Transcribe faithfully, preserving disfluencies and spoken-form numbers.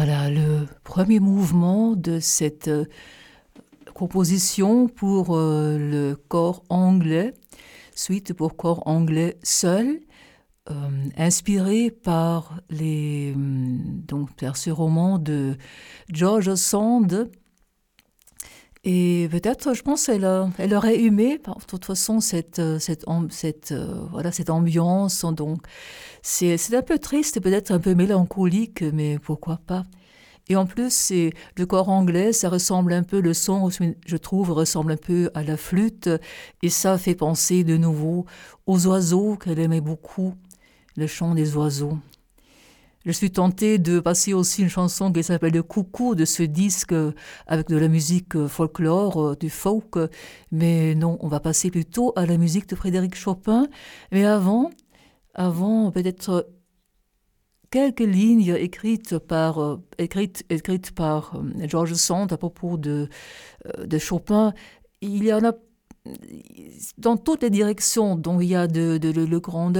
Voilà le premier mouvement de cette euh, composition pour euh, le corps anglais, suite pour corps anglais seul, euh, inspiré par les donc par ce roman de George Sand. Et peut-être, je pense, elle, a- elle aurait aimé, de toute façon, cette, euh, cette, am- cette, euh, voilà, cette ambiance. Donc, c'est, c'est un peu triste et peut-être un peu mélancolique, mais pourquoi pas. Et en plus, c'est le corps anglais, ça ressemble un peu, le son, je trouve, ressemble un peu à la flûte. Et ça fait penser de nouveau aux oiseaux qu'elle aimait beaucoup, le chant des oiseaux. Je suis tentée de passer aussi une chanson qui s'appelle Le Coucou de ce disque avec de la musique folklore, du folk. Mais non, on va passer plutôt à la musique de Frédéric Chopin. Mais avant, avant peut-être quelques lignes écrites par, euh, écrites, écrites par euh, George Sand à propos de, euh, de Chopin. Il y en a dans toutes les directions dont il y a de, de, de, de grandeur.